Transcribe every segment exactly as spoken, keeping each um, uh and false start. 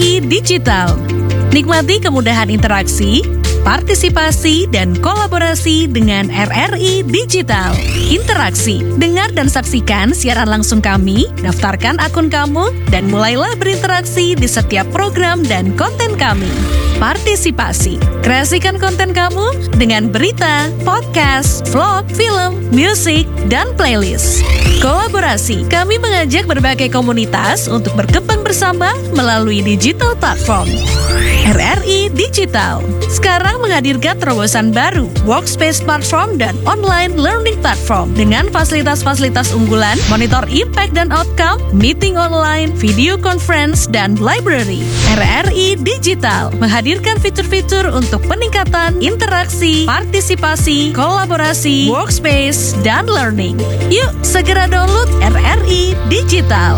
I Digital. Nikmati kemudahan interaksi, partisipasi, dan kolaborasi dengan R R I Digital. Interaksi, dengar dan saksikan siaran langsung kami, daftarkan akun kamu, dan mulailah berinteraksi di setiap program dan konten kami. Partisipasi, kreasikan konten kamu dengan berita, podcast, vlog, film, musik, dan playlist. Kolaborasi, kami mengajak berbagai komunitas untuk berkembang bersama melalui digital platform. R R I Digital sekarang menghadirkan terobosan baru, workspace platform dan online learning platform dengan fasilitas-fasilitas unggulan, monitor impact dan outcome, meeting online, video conference, dan library. R R I Digital menghadirkan fitur-fitur untuk peningkatan interaksi, partisipasi, kolaborasi, workspace, dan learning. Yuk, segera download R R I Digital.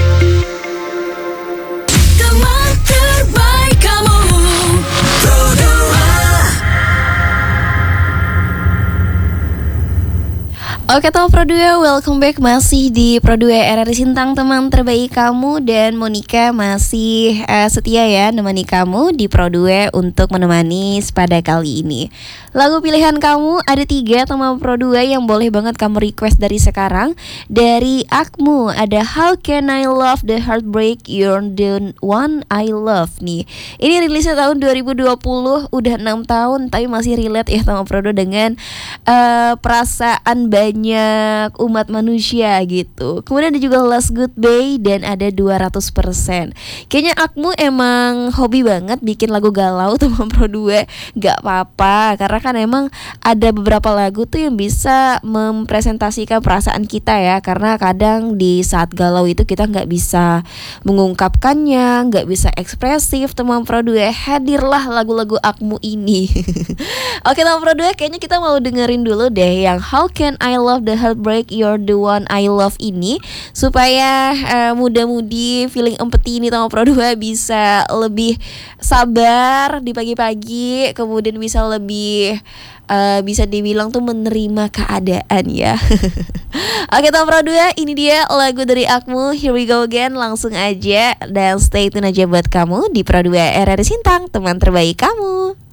Teman terbaik kamu, Oke teman Pro dua, welcome back. Masih di Pro dua R R I Sintang, teman terbaik kamu. Dan Monica masih uh, setia ya menemani kamu di Pro dua untuk menemani pada kali ini. Lagu pilihan kamu ada tiga teman Pro dua yang boleh banget kamu request dari sekarang. Dari Akmu ada How Can I Love the Heartbreak, You're the One I Love nih. Ini rilisnya tahun dua ribu dua puluh, udah enam tahun tapi masih relate ya teman Pro dua dengan uh, perasaan banyak banyak umat manusia gitu. Kemudian ada juga Last Goodbye dan ada dua ratus persen. Kayaknya Akmu emang hobi banget bikin lagu galau teman Pro dua. Gak apa-apa, karena kan emang ada beberapa lagu tuh yang bisa mempresentasikan perasaan kita ya. Karena kadang di saat galau itu kita gak bisa mengungkapkannya, gak bisa ekspresif teman Pro dua. Hadirlah lagu-lagu Akmu ini. Oke teman Pro dua, kayaknya kita mau dengerin dulu deh yang How Can I Love the Heartbreak, You're the One I Love ini, supaya uh, muda-mudi feeling empati ini teman Pro dua bisa lebih sabar di pagi-pagi, kemudian bisa lebih uh, bisa dibilang tuh menerima keadaan ya. Oke teman Pro dua, ini dia lagu dari Akmu, Here We Go Again. Langsung aja dan stay tune aja buat kamu di Pro dua R R I Sintang, teman terbaik kamu.